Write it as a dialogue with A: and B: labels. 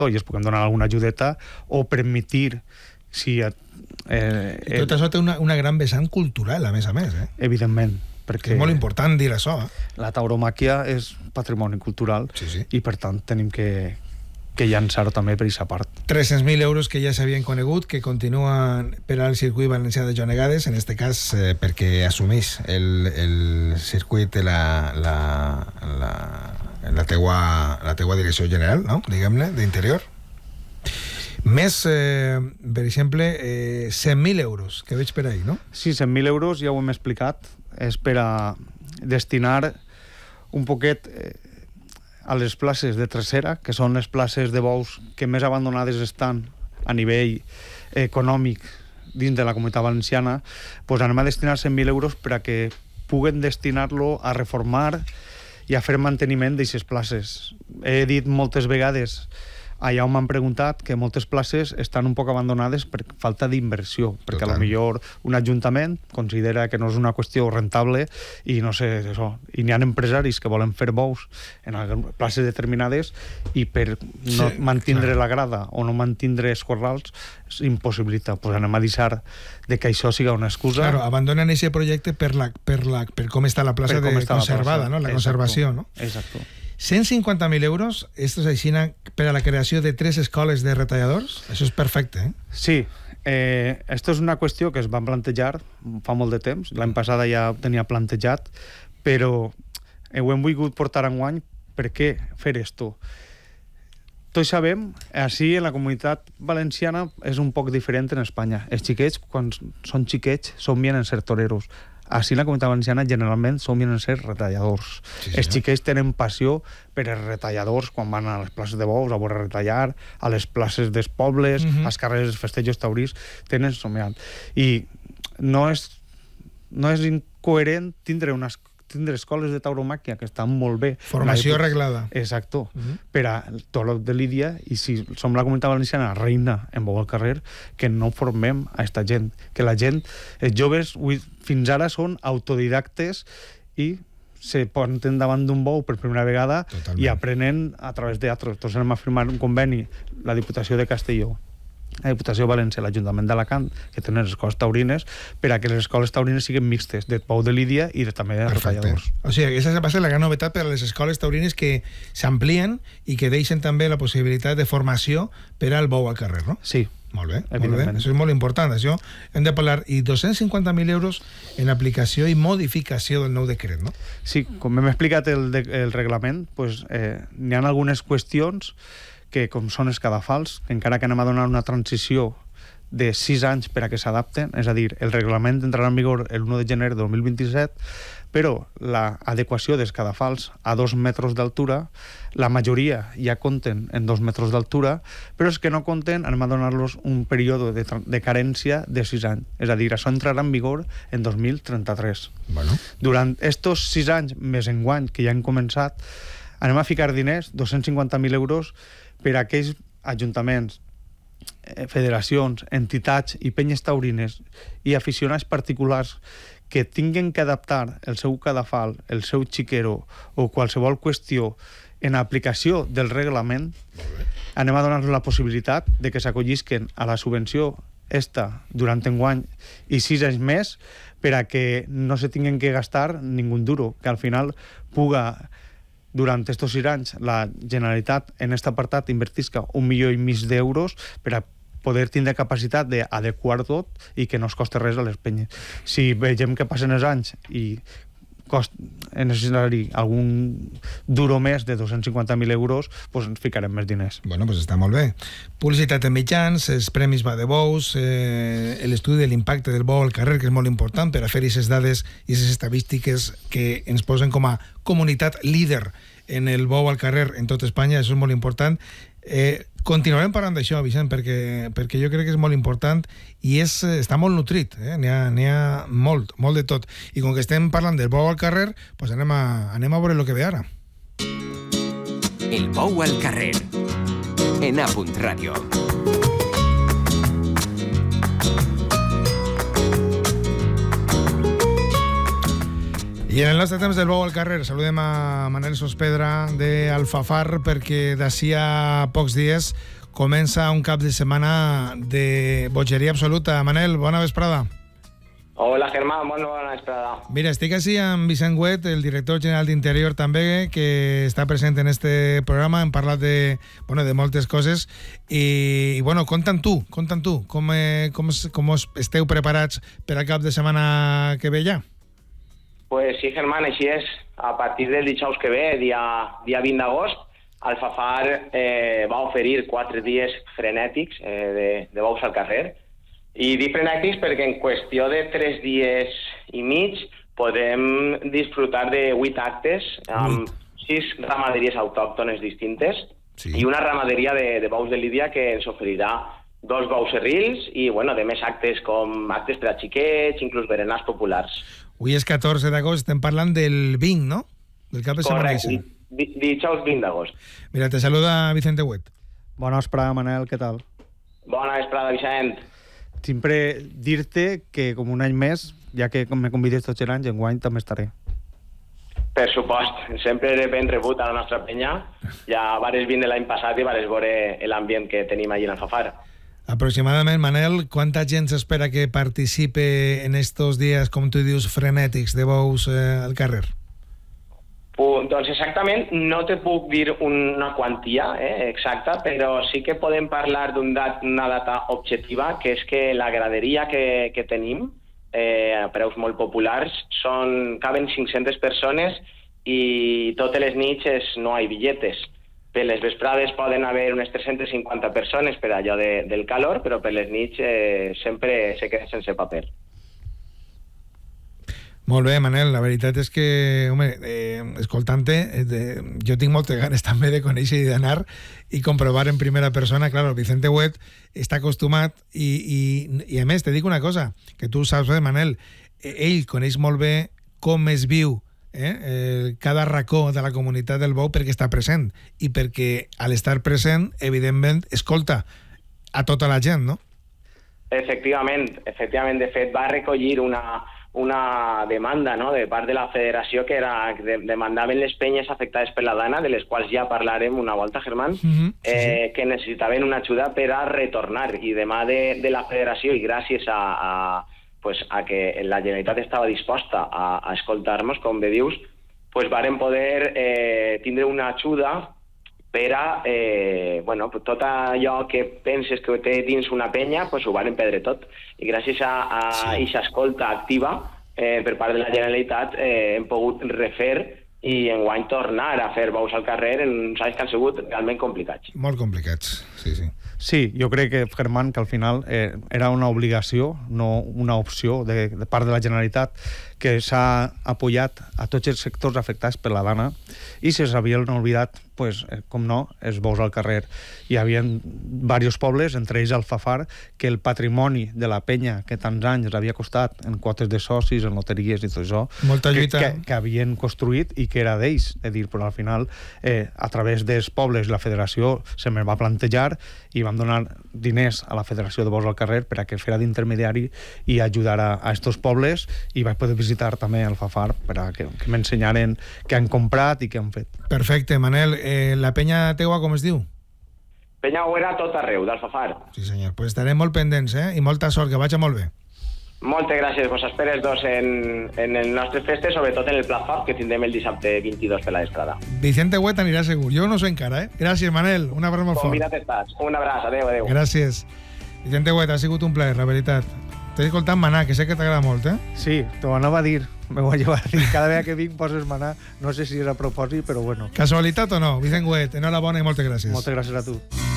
A: i es puguem donar alguna ajudeta o permetir si...
B: tot això té una gran vessant cultural, a més,
A: Evidentment, perquè...
B: És molt important dir això,
A: La tauromàquia és patrimoni cultural
B: sí.
A: I, per tant, tenim que llançar-ho també per aquesta part.
B: 300.000 euros que ja s'havien conegut, que continuen per al circuit valencià de Jonegades, en este cas perquè assumeix el circuit de la teua direcció general, no? Diguem-ne, d'interior. Més, per exemple, 100.000 euros, que veig per ahí, no?
A: Sí, 100.000 euros, ja ho hem explicat, és per a destinar un poquet a les places de tracera, que són les places de bous que més abandonades estan a nivell econòmic dins de la Comunitat Valenciana, doncs anem a destinar 100.000 euros per a que puguen destinar-lo a reformar i a fer manteniment d'aquestes places. He dit moltes vegades, allà on m'han preguntat, que moltes places estan un poc abandonades per falta d'inversió, perquè potser un ajuntament considera que no és una qüestió rentable i no sé, això, i n'hi ha empresaris que volen fer bous en places determinades i per no mantindre la grada o no mantindre els corrals impossibilita. Pues anem a deixar de que això siga una excusa.
B: Claro, abandonen aquest projecte per com està la plaça conservada, no? La conservació, no?
A: Exacto.
B: 150.000 euros, esto es així per a la creació de 3 escoles de retalladors? Això és perfecte,
A: Sí. Esto és una qüestió que es va plantejar fa molt de temps. L'any passada ja ho tenia plantejat, però ho hem volgut portar enguany. Per què fer esto? Tots sabem, així en la Comunitat Valenciana és un poc diferent en Espanya. Els xiquets, quan són xiquets, somien en ser toreros. Així en la Comunitat Valenciana generalment somien en ser retalladors. Sí, els xiquets tenen passió per els retalladors quan van a les places de bous a veure retallar, a les places dels pobles, als carrers dels festejos taurins, tenen somiat. I no és incoherent tindre escoles de tauromàquia que estan molt bé.
B: Formació arreglada.
A: Exacto. Per a tot de Lídia, i si som la Comunitat Valenciana reina en bou al carrer, que no formem a esta gent. Que la gent, els joves, fins ara són autodidactes i se ponen davant d'un bou per primera vegada. Totalment. I aprenen a través d'altres. Tots anem a firmar un conveni, la Diputació de Castelló, la Diputació de València, l'Ajuntament d'Alacant, que tenen les escoles taurines, per a que les escoles taurines siguin mixtes, de bou de Lídia i també de retalladors.
B: O sigui, aquesta va ser la gran novetat per a les escoles taurines, que s'amplien i que deixen també la possibilitat de formació per al bou al carrer, no?
A: Sí.
B: Molt bé, molt bé. Això és molt important. Això hem de parlar. I 250.000 euros en aplicació i modificació del nou decret, no?
A: Sí, com hem explicat el reglament, pues, n'hi ha algunes qüestions que, com són els cadafals, que encara que anem a donar una transició de 6 anys per a que s'adapten, és a dir, el reglament entrarà en vigor el 1 de gener de 2027, però l'adequació dels cadafals a 2 metres d'altura, la majoria ja compten en 2 metres d'altura, però els que no compten anem a donar-los un període de carència de 6 anys. És a dir, això entrarà en vigor en 2033.
B: Bueno.
A: Durant estos 6 anys, més enguany, que ja han començat, anem a ficar diners, 250.000 euros, per a aquells ajuntaments, federacions, entitats i penyes taurines i aficionats particulars que tinguin que adaptar el seu cadafal, el seu xiquero o qualsevol qüestió en aplicació del reglament, anem a donar-los la possibilitat de que s'acollisquen a la subvenció durant enguany i 6 anys més, per a que no se tinguin que gastar ningú duro, que al final puga, durant estos 6 anys, la Generalitat en aquest apartat invertisca 1,5 milions d'euros per a poder tindre capacitat d'adequar tot i que no es costi res a les penyes. Si vegem que passen els anys i és necessari algun duro més de 250.000 euros, doncs ens ficarem més diners.
B: Bueno, doncs està molt bé. Publicitat en mitjans, els premis Va de Bous, l'estudi de l'impacte del bou al carrer, que és molt important per a fer aquestes dades i aquestes estadístiques que ens posen com a comunitat líder en el bou al carrer en tot Espanya. Això és molt important. Continuarem parlant d'això, Vicent, perquè jo crec que és molt important i està molt nutrit, n'hi ha molt de tot. I com que estem parlant del bou al carrer, doncs anem a veure el que ve ara.
C: El bou al carrer, en A. Ràdio.
B: I en el nostre temps del Bou al carrer saludem a Manel Sospedra d'Alfafar, perquè d'ací a pocs dies comença un cap de setmana de bogeria absoluta. Manel, bona vesprada.
D: Hola, Germán, bona vesprada.
B: Mira, estic així amb Vicent Huet, el director general d'Interior també, que està present en este programa. Hem parlat de moltes coses i bueno, conta'm tu, com esteu preparats per al cap de setmana que ve ja?
D: Pues sí, Germán, així és. A partir del dijous que ve, dia 20 d'agost, Alfafar va oferir 4 dies frenètics de bous al carrer. I dic frenètics perquè en qüestió de 3 dies i mig podem disfrutar de 8 actes amb 6 ramaderies autòctones distintes i una ramaderia de bous de Lídia que ens oferirà 2 bous serrils i, de més actes com actes per a xiquets, inclús berenars populars.
B: Avui és 14 d'agost, estem parlant del 20, no? Del cap de setmana.
D: Correcte, dijous 20 d'agost.
B: Mira, te saluda Vicente Huet.
A: Bona vesprada, Manel, què tal?
D: Bona vesprada, Vicent.
A: Sempre dir-te que com un any més, ja que me convides tots els anys, enguany també estaré.
D: Per supost, sempre era ben rebut a la nostra penya. Ja vares vindre l'any passat i vares veure l'ambient que tenim allí en Alfafar.
B: Aproximadament, Manel, quanta gent s'espera que participe en estos dies, com tu dius, frenètics de bous al carrer?
D: Doncs exactament no te puc dir una quantia exacta, però sí que podem parlar d'una data objectiva, que és que la graderia que tenim, a preus molt populars, caben 500 persones i totes les nits no hi ha billetes. Per les vesprades poden haver unes 350 persones per allò del calor, però per les nits sempre se queda sense paper.
B: Molt bé, Manel, la veritat és que, escoltant-te, jo tinc moltes ganes també de conèixer i d'anar i comprovar en primera persona. Claro, Vicente Huet està acostumat i a més, te dic una cosa, que tu saps bé, Manel, ell coneix molt bé com es viu cada racó de la comunitat del bou perquè està present i perquè al estar present, evidentment, escolta a tota la gent, no?
D: Efectivament, de fet va recollir una demanda, no?, de part de la federació que demandaven les penyes afectades per la dana, de les quals ja parlarem una volta, Germán, que necessitaven una ajuda per a retornar, i demà de la federació, i gràcies a que la Generalitat estava disposta a escoltar-nos, com bé dius, varen poder tindre una ajuda per a tot allò que penses que té dins una penya, ho varen perdre tot. I gràcies a aquesta escolta activa per part de la Generalitat hem pogut refer i enguany tornar a fer bous al carrer en uns anys que han sigut realment complicats.
B: Molt complicats, sí.
A: Sí, jo crec que, Germán, que al final era una obligació, no una opció de part de la Generalitat, que s'ha apoyat a tots els sectors afectats per la dana i se s'havien oblidat, com no, els bous al carrer. Hi havia diversos pobles, entre ells Alfafar, que el patrimoni de la penya que tants anys havia costat en quotes de socis, en loteries i tot això,
B: molta lluita
A: que havien construït i que era d'ells, però al final a través dels pobles la federació se me va plantejar i vam donar diners a la Federació de Bous al Carrer per a que fera d'intermediari i ajudara a estos pobles, i vaig poder visitar també Alfafar per a que m'ensenyaren què han comprat i què han fet.
B: Perfecte, Manel. La penya teua com es diu?
D: Penya Oera tot arreu, d'Alfafar.
B: Sí, senyor. Pues estarem molt pendents, i molta sort, que vagi molt bé.
D: Moltes gràcies, vos espero els dos en les nostres festes, sobretot en el Pla Fab, que tindrem el dissabte 22 per la vesprada.
B: Vicente Huet anirà segur, jo no sé encara, Gràcies, Manel, un abraç molt fort.
D: Convidat estàs, un abraç, adeu.
B: Gràcies. Vicente Huet, ha sigut un plaer, la veritat. T'he escoltat Maná, que sé que t'agrada molt,
A: Sí, t'ho anava a dir, m'ho vaig a dir. Cada vegada que vinc poses Maná, no sé si és a propòsit, però bueno.
B: Casualitat o no? Vicente Huet, enhorabona i moltes gràcies.
A: Moltes gràcies a tu.